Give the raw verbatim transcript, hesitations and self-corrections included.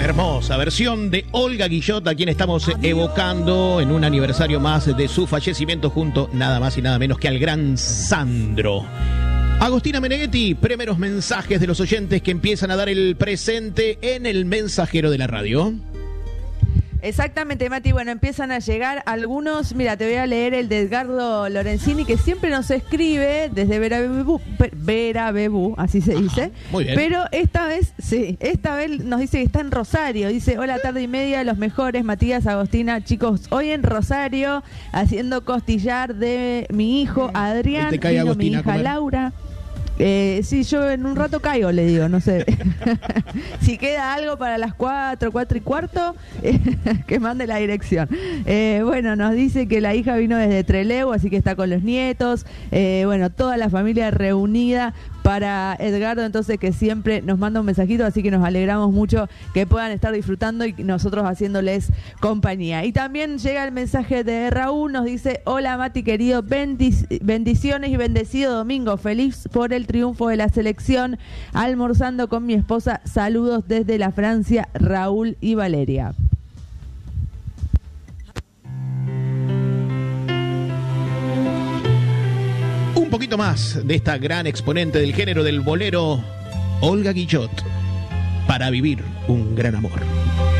Hermosa versión de Olga Guillot, a quien estamos evocando en un aniversario más de su fallecimiento, junto nada más y nada menos que al gran Sandro. Agostina Meneghetti, primeros mensajes de los oyentes que empiezan a dar el presente en el mensajero de la radio. Exactamente, Mati. Bueno, empiezan a llegar algunos. Mira, te voy a leer el de Edgardo Lorenzini, que siempre nos escribe desde Verabebú, Verabebú, así se dice. Ajá, muy bien. Pero esta vez, sí, esta vez nos dice que está en Rosario. Dice, hola, tarde y media, los mejores, Matías, Agostina. Chicos, hoy en Rosario, haciendo costillar de mi hijo Adrián, te cae vino Agostina mi hija Laura. Eh, sí, yo en un rato caigo, le digo, no sé. Si queda algo para las cuatro, cuatro y cuarto, eh, que mande la dirección. Eh, bueno, nos dice que la hija vino desde Trelew, así que está con los nietos. Eh, bueno, toda la familia reunida para Edgardo, entonces, que siempre nos manda un mensajito, así que nos alegramos mucho que puedan estar disfrutando y nosotros haciéndoles compañía. Y también llega el mensaje de Raúl, nos dice, hola Mati querido, bendic- bendiciones y bendecido domingo, feliz por el triunfo de la selección, almorzando con mi esposa, saludos desde la Francia, Raúl y Valeria. Un poquito más de esta gran exponente del género del bolero, Olga Guillot, para vivir un gran amor.